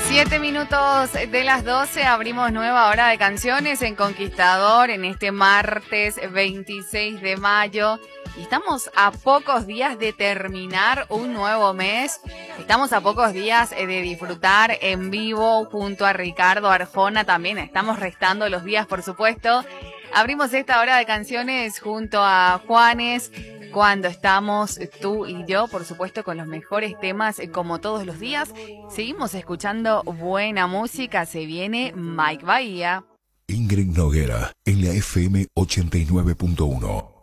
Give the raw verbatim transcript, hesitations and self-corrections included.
Siete minutos de las doce, abrimos nueva hora de canciones en Conquistador en este martes veintiséis de mayo. Y estamos a pocos días de terminar un nuevo mes. Estamos a pocos días de disfrutar en vivo junto a Ricardo Arjona. También estamos restando los días, por supuesto. Abrimos esta hora de canciones junto a Juanes, cuando estamos tú y yo, por supuesto, con los mejores temas como todos los días. Seguimos escuchando buena música. Se viene Mike Bahía. Ingrid Noguera en la F M ochenta y nueve punto uno.